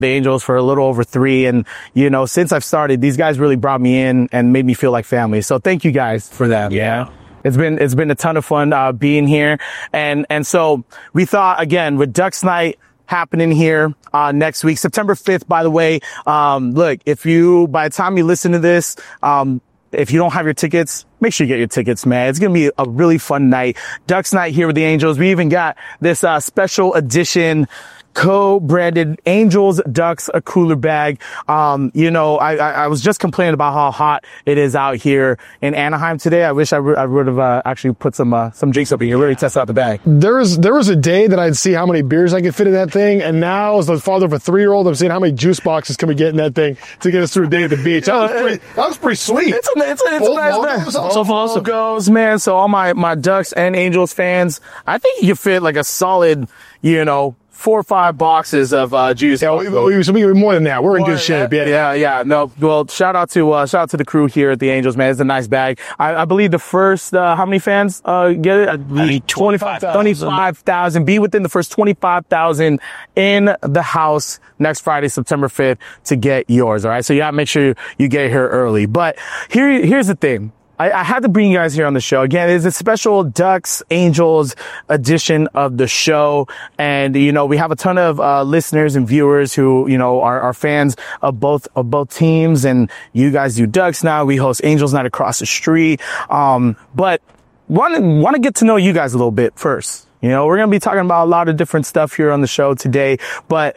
the Angels for a little over 3. And, since I've started, these guys really brought me in and made me feel like family. So thank you guys for that. Yeah. It's been a ton of fun, being here. And so we thought, again, with Ducks Night happening here, next week, September 5th, by the way, look, by the time you listen to this, if you don't have your tickets, make sure you get your tickets, man. It's going to be a really fun night. Ducks Night here with the Angels. We even got this, special co-branded Angels Ducks a cooler bag. I was just complaining about how hot it is out here in Anaheim today. I wish I would have actually put some drinks up in here, really test out the bag. There was a day that I'd see how many beers I could fit in that thing, and now as the father of a 3-year-old, I'm seeing how many juice boxes can we get in that thing to get us through a day at the beach. That was pretty sweet. It's a nice bag. So logos, man. So all my Ducks and Angels fans, I think you could fit like a solid, 4 or 5 boxes of juice. Yeah, we more than that. We're in good shape. Yeah. No, well, shout out to the crew here at the Angels, man. It's a nice bag. I believe the first, how many fans get it? I believe 25,000. Be within the first 25,000 in the house next Friday, September 5th, to get yours. All right. So you gotta make sure you get here early. But here's the thing. I had to bring you guys here on the show. Again, it's a special Ducks Angels edition of the show. And, we have a ton of listeners and viewers who, are fans of both teams. And you guys do Ducks now. We host Angels Night across the street. But want to get to know you guys a little bit first. We're going to be talking about a lot of different stuff here on the show today. But,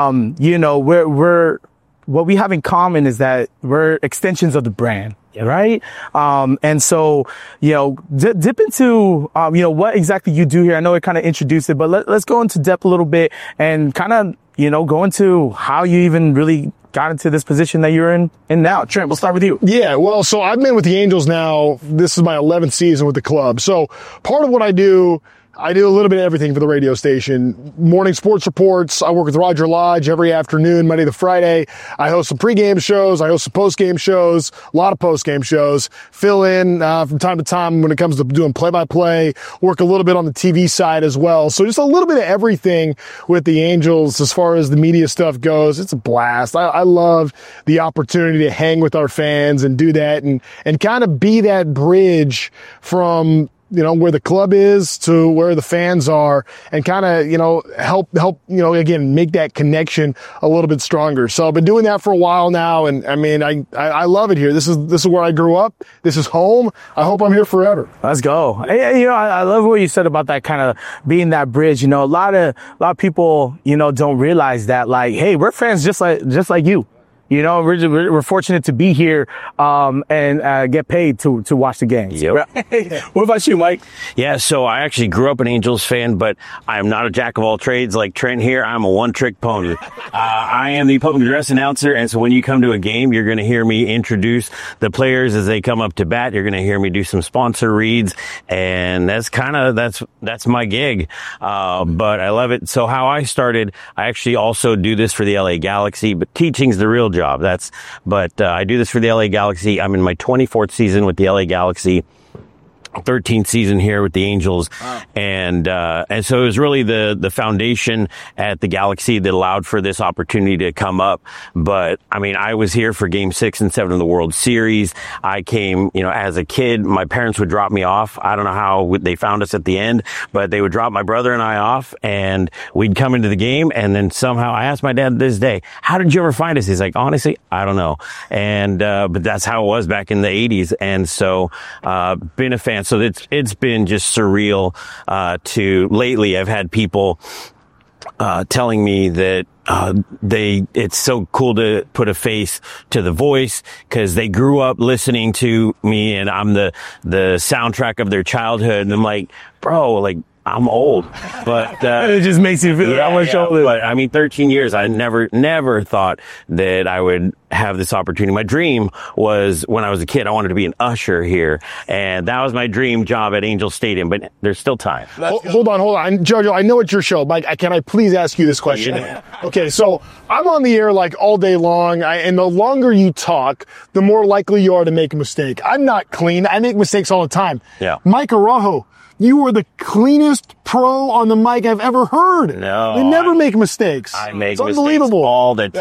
what we have in common is that we're extensions of the brand. Right. And so, dip into, what exactly you do here. I know it kind of introduced it, but let's go into depth a little bit and kind of, go into how you even really got into this position that you're in now. Trent, we'll start with you. Yeah. Well, so I've been with the Angels now. This is my 11th season with the club. So part of what I do a little bit of everything for the radio station. Morning sports reports. I work with Roger Lodge every afternoon, Monday to Friday. I host some pregame shows. I host some postgame shows, a lot of postgame shows. Fill in from time to time when it comes to doing play-by-play. Work a little bit on the TV side as well. So just a little bit of everything with the Angels as far as the media stuff goes. It's a blast. I love the opportunity to hang with our fans and do that and kind of be that bridge from where the club is to where the fans are and kind of, help, again, make that connection a little bit stronger. So I've been doing that for a while now. And I mean, I love it here. This is where I grew up. This is home. I hope I'm here forever. Let's go. I love what you said about that kind of being that bridge. A lot of people, don't realize that, like, hey, we're fans just like you. We're fortunate to be here, and get paid to watch the games. Yep. What about you, Mike? Yeah, so I actually grew up an Angels fan, but I'm not a jack of all trades like Trent here. I'm a one-trick pony. I am the public address announcer, and so when you come to a game, you're going to hear me introduce the players as they come up to bat. You're going to hear me do some sponsor reads, and that's my gig. But I love it. So how I started, I actually also do this for the LA Galaxy, but teaching's the real job. I do this for the LA Galaxy. I'm in my 24th season with the LA Galaxy. 13th season here with the Angels. Wow. And so it was really the foundation at the Galaxy that allowed for this opportunity to come up. But I mean, I was here for game 6 and 7 of the World Series. I came, as a kid, my parents would drop me off. I don't know how they found us at the end, but they would drop my brother and I off and we'd come into the game. And then somehow I asked my dad this day, how did you ever find us? He's like, honestly, I don't know. And, but that's how it was back in the 80s. And so, been a fan. So it's been just surreal, lately I've had people, telling me that, it's so cool to put a face to the voice because they grew up listening to me and I'm the soundtrack of their childhood. And I'm like, bro, like, I'm old, but it just makes you feel that much older. But I mean, 13 years, I never thought that I would have this opportunity. My dream was when I was a kid, I wanted to be an usher here, and that was my dream job at Angel Stadium. But there's still time. Hold on, Jojo. I know it's your show, Mike. Can I please ask you this question? Yeah. Okay, so I'm on the air like all day long, and the longer you talk, the more likely you are to make a mistake. I'm not clean. I make mistakes all the time. Yeah. Mike Araujo. You are the cleanest pro on the mic I've ever heard. No, They never make mistakes. I make it's mistakes unbelievable. all the time.